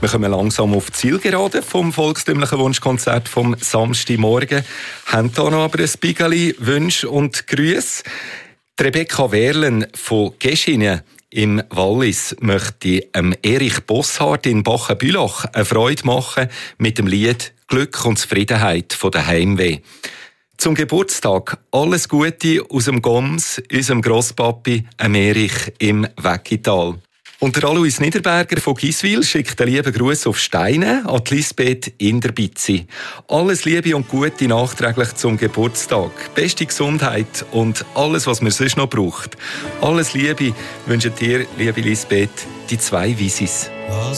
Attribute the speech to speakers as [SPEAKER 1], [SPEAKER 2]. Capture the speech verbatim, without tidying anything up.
[SPEAKER 1] Wir kommen langsam auf die Zielgerade vom volkstümlichen Wunschkonzert vom Samstagmorgen. Haben hier noch aber ein Bigeli Wünsche und Grüße. Rebecca Werlen von Geschinen im Wallis möchte ähm, Erich Bosshardt in Bachen-Bülach eine Freude machen mit dem Lied «Glück und Zufriedenheit von der Heimweh». Zum Geburtstag alles Gute aus dem Goms, unserem Grosspapi Erich im Weckital. Und der Alois Niederberger von Giswil schickt einen lieben Gruß auf Steine an die Lisbeth Inderbitzi. Alles Liebe und Gute nachträglich zum Geburtstag. Beste Gesundheit und alles, was man sonst noch braucht. Alles Liebe wünschen dir, liebe Lisbeth, die zwei Wisis.